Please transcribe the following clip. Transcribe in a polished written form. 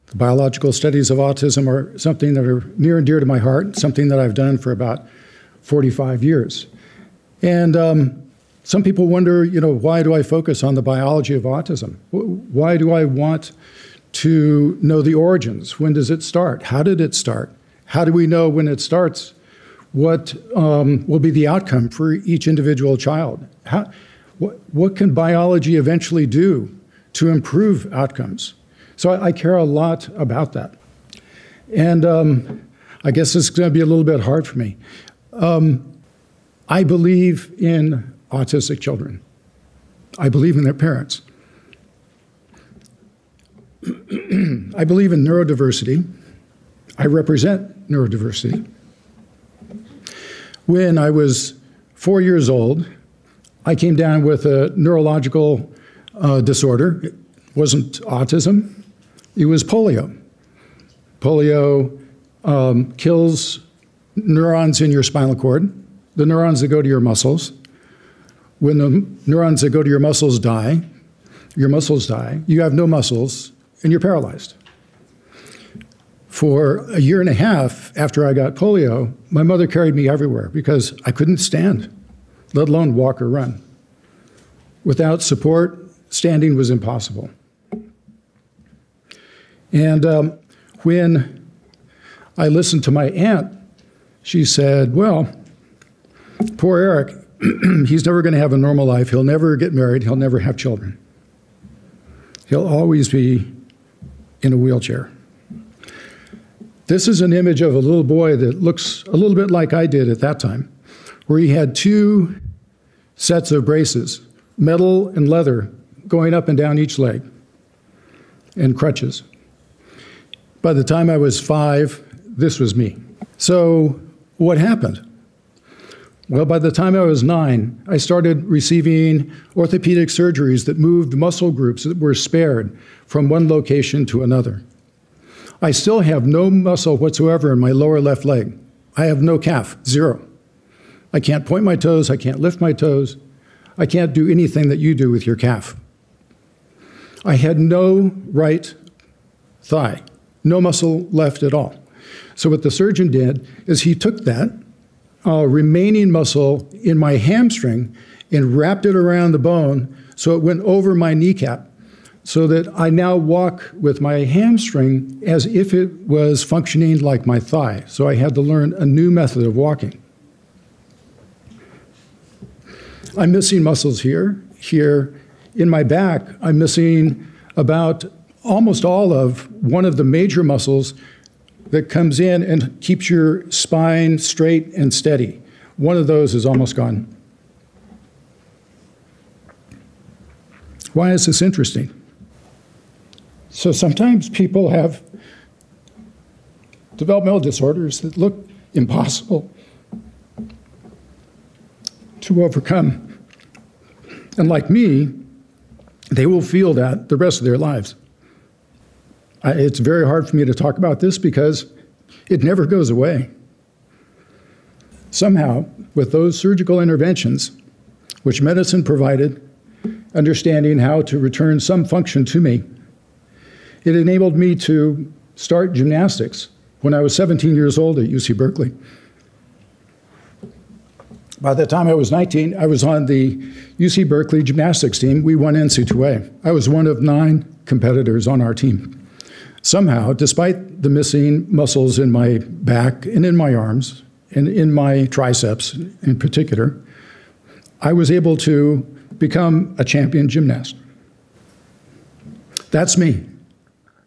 The biological studies of autism are something that are near and dear to my heart, something that I've done for about 45 years. And some people wonder, why do I focus on the biology of autism? Why do I want to know the origins? When does it start? How did it start? How do we know when it starts what will be the outcome for each individual child? What can biology eventually do to improve outcomes? So I care a lot about that. And I guess this is going to be a little bit hard for me. I believe in autistic children. I believe in their parents. I believe in neurodiversity. I represent neurodiversity. When I was 4 years old, I came down with a neurological disorder. It wasn't autism. It was polio. Polio kills neurons in your spinal cord, the neurons that go to your muscles. When the neurons that go to your muscles die, you have no muscles, and you're paralyzed. For a year and a half after I got polio, my mother carried me everywhere because I couldn't stand, let alone walk or run. Without support, standing was impossible. And when I listened to my aunt, she said, well, poor Eric, he's never going to have a normal life. He'll never get married. He'll never have children. He'll always be in a wheelchair. This is an image of a little boy that looks a little bit like I did at that time, where he had 2 sets of braces, metal and leather, going up and down each leg, and crutches. By the time I was 5, this was me. So what happened? Well, by the time I was 9, I started receiving orthopedic surgeries that moved muscle groups that were spared from one location to another. I still have no muscle whatsoever in my lower left leg. I have no calf, 0. I can't point my toes, I can't lift my toes, I can't do anything that you do with your calf. I had no right thigh, no muscle left at all. So what the surgeon did is he took that remaining muscle in my hamstring and wrapped it around the bone so it went over my kneecap, so that I now walk with my hamstring as if it was functioning like my thigh. So I had to learn a new method of walking. I'm missing muscles here. In my back, I'm missing about almost all of one of the major muscles that comes in and keeps your spine straight and steady. One of those is almost gone. Why is this interesting? So sometimes people have developmental disorders that look impossible to overcome. And like me, they will feel that the rest of their lives. It's very hard for me to talk about this because it never goes away. Somehow, with those surgical interventions, which medicine provided, understanding how to return some function to me, it enabled me to start gymnastics when I was 17 years old at UC Berkeley. By the time I was 19, I was on the UC Berkeley gymnastics team. We won NC2A. I was one of 9 competitors on our team. Somehow, despite the missing muscles in my back and in my arms and in my triceps in particular, I was able to become a champion gymnast. That's me.